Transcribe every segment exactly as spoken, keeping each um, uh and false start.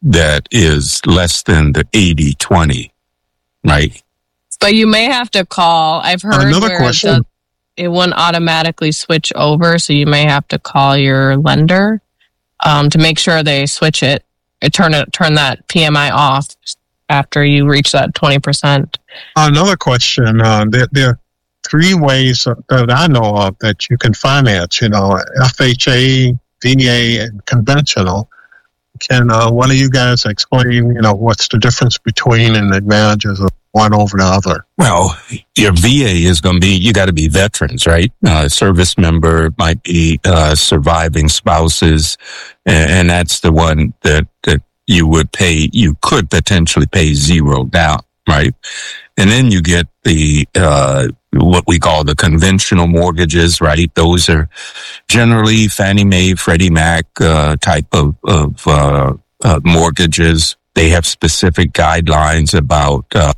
that is less than the eighty twenty, right? But you may have to call. I've heard Another where question. the, it wouldn't automatically switch over, so you may have to call your lender um, to make sure they switch it, it turn it turn that P M I off after you reach that twenty percent. Another question. Uh, there, there are three ways that I know of that you can finance. You know, F H A, V A, and conventional. Can uh, one of you guys explain, you know, what's the difference between and the advantages of one over the other? Well, your V A is going to be, you got to be veterans, right? Uh, service member might be uh, surviving spouses, and, and that's the one that, that you would pay, you could potentially pay zero down, right? And then you get the, uh, what we call the conventional mortgages, right? Those are generally Fannie Mae, Freddie Mac, uh, type of, of, uh, uh, mortgages. They have specific guidelines about, uh,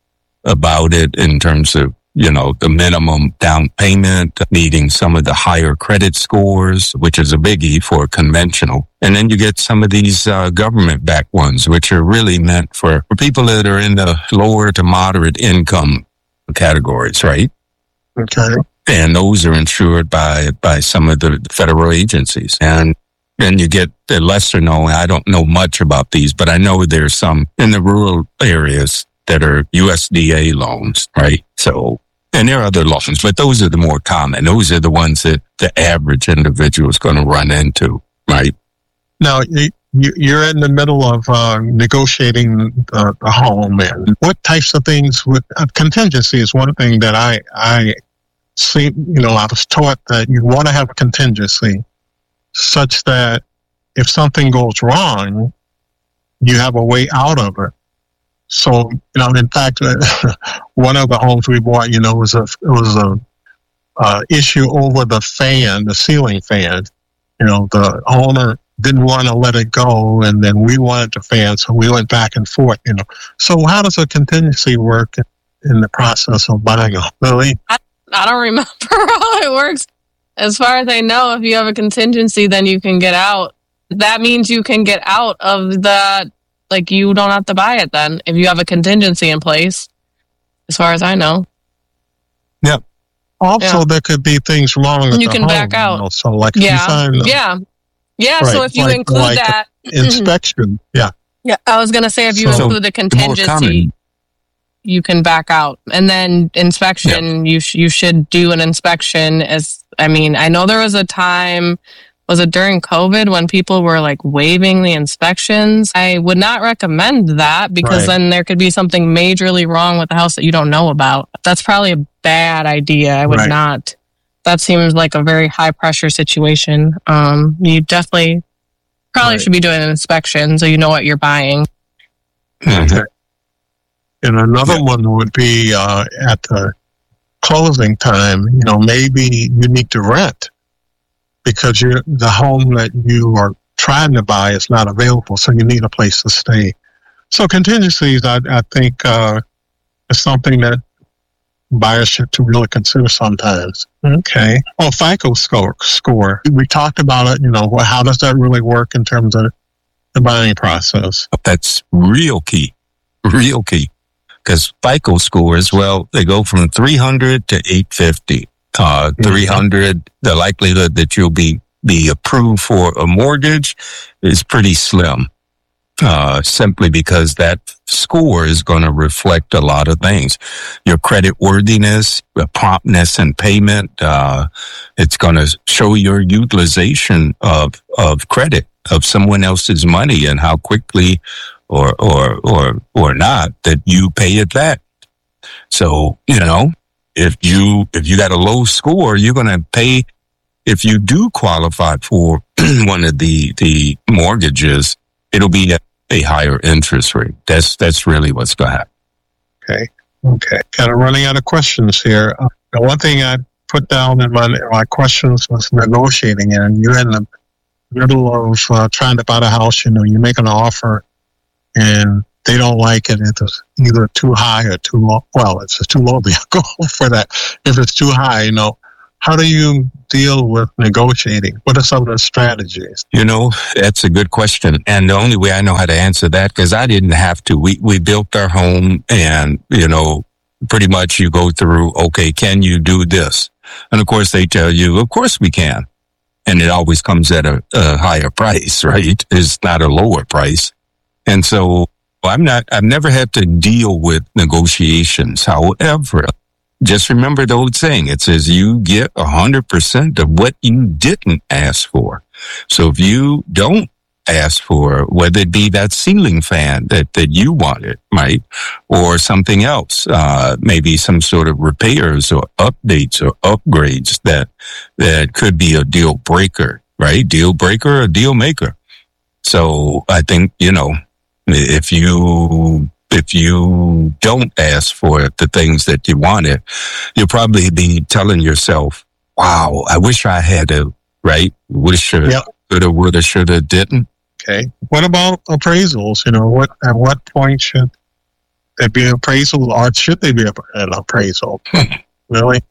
about it in terms of, you know, the minimum down payment, needing some of the higher credit scores, which is a biggie for conventional. And then you get some of these uh, government-backed ones, which are really meant for, for people that are in the lower to moderate income categories, right? Okay. And those are insured by, by some of the federal agencies. And then you get the lesser known, I don't know much about these, but I know there's some in the rural areas that are U S D A loans, right? So, and there are other loans, but those are the more common. Those are the ones that the average individual is going to run into, right? Now, you, you're in the middle of uh, negotiating the, the home, and what types of things would uh, contingency is one thing that I I see. You know, I was taught that you want to have a contingency such that if something goes wrong, you have a way out of it. So, you know, in fact, one of the homes we bought, you know, was a it was a uh, issue over the fan, the ceiling fan. You know, the owner didn't want to let it go, and then we wanted the fan, so we went back and forth. You know, so how does a contingency work in the process of buying a Lily? I, I don't remember how it works. As far as I know, if you have a contingency, then you can get out. That means you can get out of the. Like, you don't have to buy it then if you have a contingency in place, as far as I know. Yep. Also, Yeah. there could be things wrong with You the can home, back out. You know, so, like, if you Yeah. find the Yeah. Yeah. Right, So if you like- include like that. inspection, yeah. Yeah. I was going to say, if you So, include the The more contingency, common, you can back out. And then inspection, you sh- you should do an inspection. As I mean, I know there was a time. Was it during COVID when people were like waiving the inspections? I would not recommend that because Right. then there could be something majorly wrong with the house that you don't know about. That's probably a bad idea. I would Right. not. That seems like a very high pressure situation. Um, you definitely probably Right. should be doing an inspection so you know what you're buying. Mhm. And another Yeah. one would be uh, at the closing time, you know, maybe you need to rent because you're, the home that you are trying to buy is not available, so you need a place to stay. So contingencies, I, I think, uh, is something that buyers should to really consider sometimes. Okay. Oh, FICO score. Score. We talked about it. You know, well, how does that really work in terms of the buying process? That's real key, real key. Because FICO scores, well, they go from three hundred to eight fifty. Uh, three hundred, the likelihood that you'll be, be approved for a mortgage is pretty slim. Uh, simply because that score is going to reflect a lot of things. Your credit worthiness, the promptness in payment, uh, it's going to show your utilization of, of credit, of someone else's money and how quickly or, or, or, or not that you pay it back. So, you know, if you, if you got a low score, you're going to pay, if you do qualify for one of the, the mortgages, it'll be a, a higher interest rate. That's, that's really what's going to happen. Okay. Okay. Kind of running out of questions here. Uh, the one thing I put down in my, my questions was negotiating, and you're in the middle of uh, trying to buy a house. You know, you make an offer and they don't like it. It's either too high or too low. Well, it's too low. They go for that. If it's too high, you know, how do you deal with negotiating? What are some of the strategies? You know, that's a good question. And the only way I know how to answer that, because I didn't have to, we, we built our home and, you know, pretty much you go through, okay, can you do this? And of course they tell you, of course we can. And it always comes at a, a higher price, right? It's not a lower price. And so I'm not, I've never had to deal with negotiations. However, just remember the old saying, it says you get a hundred percent of what you didn't ask for. So if you don't ask for, whether it be that ceiling fan that, that you wanted, right? Or something else, uh, maybe some sort of repairs or updates or upgrades that, that could be a deal breaker, right? Deal breaker or deal maker. So I think, you know, if you, if you don't ask for the things that you wanted, you'll probably be telling yourself, wow, I wish I had a, right? Wish, Yep. coulda, woulda, shoulda, didn't. Okay. What about appraisals? You know, what at what point should there be an appraisal, or should they be an appraisal? Really?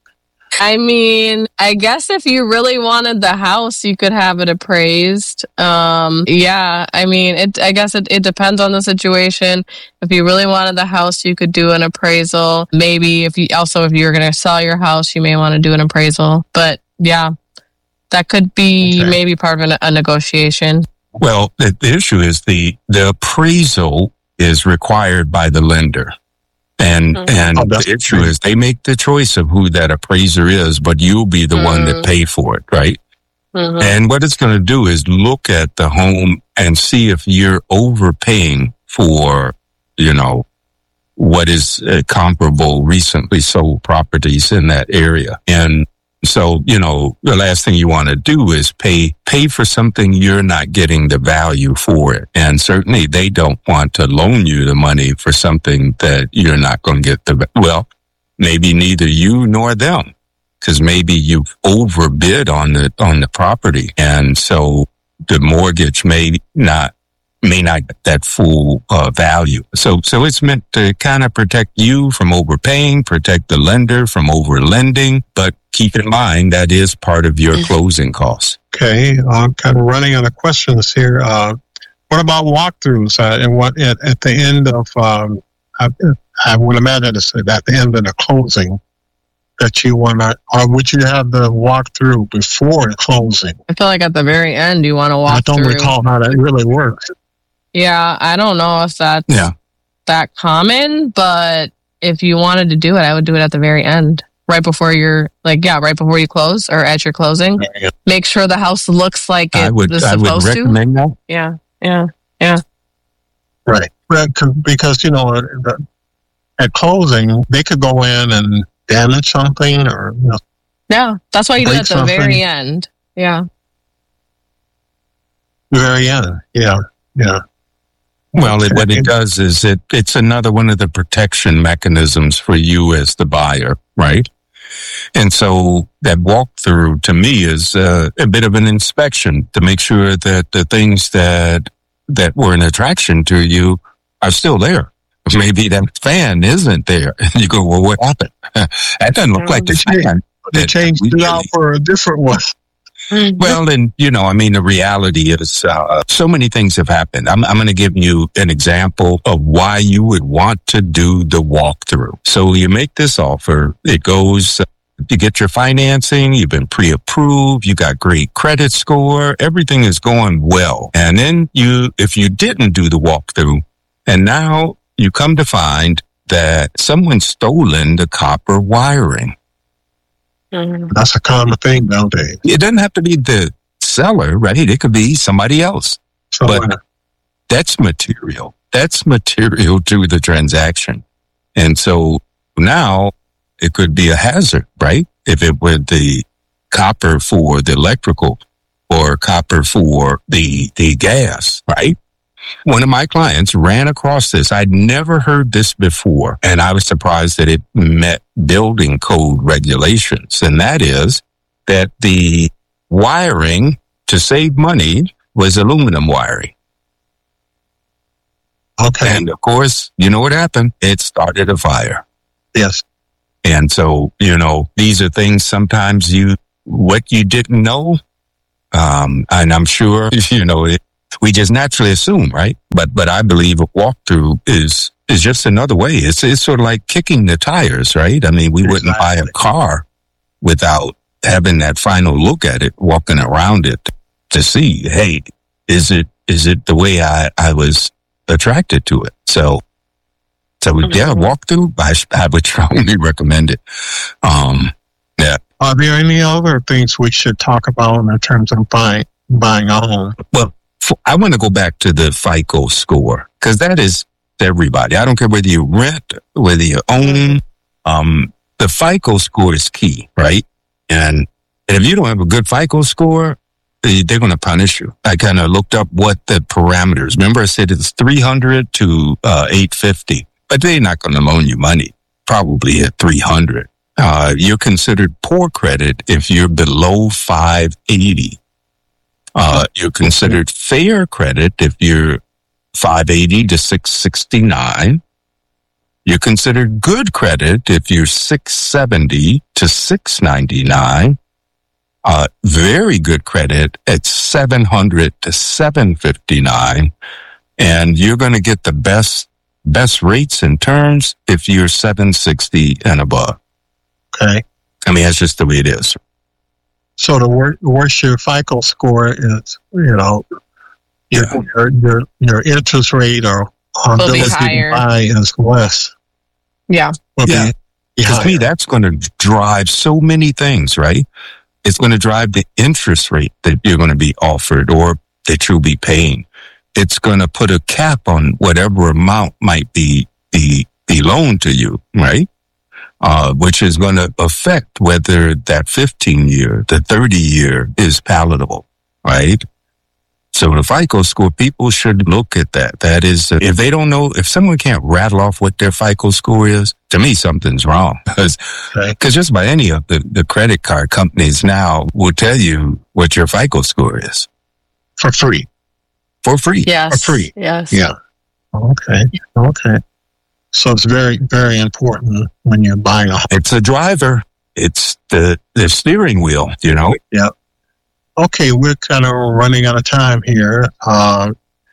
I mean, I guess if you really wanted the house, you could have it appraised. Um, yeah, I mean, it. I guess it, it depends on the situation. If you really wanted the house, you could do an appraisal. Maybe if you also if you're going to sell your house, you may want to do an appraisal. But yeah, that could be Okay. maybe part of a, a negotiation. Well, the, the issue is the, the appraisal is required by the lender. And, Mhm. and Oh, that's the issue great. is they make the choice of who that appraiser is, but you'll be the one that Mm. pay for it, right? Mhm. And what it's going to do is look at the home and see if you're overpaying for, you know, what is uh, comparable recently sold properties in that area. And so, you know, the last thing you want to do is pay, pay for something you're not getting the value for it. And certainly they don't want to loan you the money for something that you're not going to get the, well, maybe neither you nor them, because maybe you've overbid on the, on the property. And so the mortgage may not, may not get that full uh, value. So, so it's meant to kind of protect you from overpaying, protect the lender from overlending, but keep in mind that is part of your closing costs. Okay. I'm kind of running out of questions here. Uh, what about walkthroughs? Uh, and what at, at the end of, um, I, I would imagine it's at the end of the closing that you want to, or would you have the walkthrough before the closing? I feel like at the very end, you want to walk I don't through. recall how that really works. Yeah, I don't know if that's Yeah. that common, but if you wanted to do it, I would do it at the very end, right before you're like, yeah, right before you close or at your closing. Make sure the house looks like it I would, is I would supposed to. recommend that. Yeah, yeah. Right. Well, c- because, you know, the, at closing, they could go in and damage something or, you know, Yeah, that's why you do it Break at the something. very end. Yeah. the very end. Yeah. Yeah. Well, it, what Okay. it does is it, it's another one of the protection mechanisms for you as the buyer, right? And so that walkthrough to me is uh, a bit of an inspection to make sure that the things that that were an attraction to you are still there. Maybe that fan isn't there. And you go, well, what happened? That doesn't look like the fan. They that changed we it really- out for a different one. Well, and you know, I mean, the reality is, uh, so many things have happened. I'm, I'm going to give you an example of why you would want to do the walkthrough. So you make this offer. It goes, uh, you get your financing. You've been pre-approved. You got great credit score. Everything is going well. And then you, if you didn't do the walkthrough, and now you come to find that someone's stolen the copper wiring. Mhm. That's a common thing nowadays. It doesn't have to be the seller, right? It could be somebody else. So, But- uh, That's material. That's material to the transaction. And so now it could be a hazard, right? If it were the copper for the electrical or copper for the, the gas, right? One of my clients ran across this. I'd never heard this before, and I was surprised that it met building code regulations. And that is that the wiring to save money was aluminum wiring. okay. And of course, you know what happened? It started a fire. Yes. And so, you know, these are things sometimes you, what you didn't know. Um, and I'm sure, you know, it, we just naturally assume, right? But, but I believe a walkthrough is, is just another way. It's, it's sort of like kicking the tires, right? I mean, we exactly. wouldn't buy a car without having that final look at it, walking around it to see, hey, is it, is it the way I, I was attracted to it? So, so yeah, walkthrough, I, I would strongly recommend it. Um, yeah. Are there any other things we should talk about in terms of buying, buying a home? Well, I want to go back to the FICO score, because that is everybody. I don't care whether you rent, whether you own, um, the FICO score is key, right? And, and if you don't have a good FICO score, they're going to punish you. I kind of looked up what the parameters. Remember, I said it's three hundred to uh, eight fifty, but they're not going to loan you money. Probably at three hundred. Uh, you're considered poor credit if you're below five eighty. Uh, you're considered fair credit if you're five eighty to six sixty-nine. You're considered good credit if you're six seventy to six ninety-nine. Uh, very good credit at seven hundred to seven fifty-nine. And you're going to get the best, best rates and terms if you're seven sixty and above. Okay. I mean, that's just the way it is. So the wor- worse your FICO score is, you know, your, Yeah. your, your, your interest rate or Will be ability higher. to buy is less. Yeah. Will Yeah. be, be To higher. me, that's going to drive so many things, right? It's going to drive the interest rate that you're going to be offered or that you'll be paying. It's going to put a cap on whatever amount might be, be, be loaned to you, right? Uh, which is going to affect whether that fifteen year, the thirty year is palatable, right? So the FICO score, people should look at that. That is, uh, if they don't know, if someone can't rattle off what their FICO score is, to me, something's wrong. Because Okay. just about any of the, the credit card companies now will tell you what your FICO score is For free. for free. Yes. For free. Yes. Yeah. Okay. Okay. So it's very, very important when you're buying a home. It's a driver. It's the, the steering wheel, you know? Yeah. Okay, we're kind of running out of time here. Uh,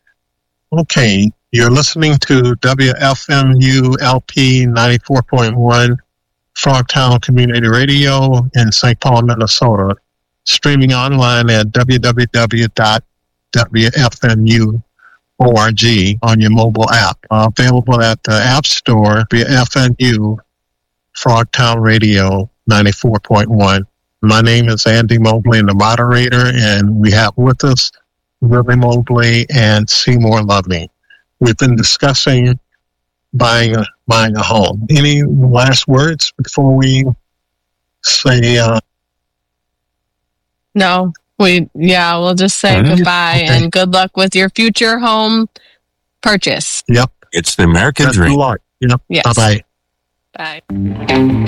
okay, you're listening to W F M U L P ninety-four point one Frogtown Community Radio in Saint Paul, Minnesota. Streaming online at w w w dot w f m u dot org on your mobile app. Uh, available at the App Store, W F M U Frogtown Radio ninety-four point one. My name is Andy Mobley, the moderator, and we have with us Lily Mobley and Seymour Loving. We've been discussing buying a, buying a home. Any last words before we say... Uh, No, we, yeah, we'll just say Mhm. goodbye Okay. and good luck with your future home purchase. yep. It's the American Best of dream. luck. Yep. Yes. Bye-bye. Bye.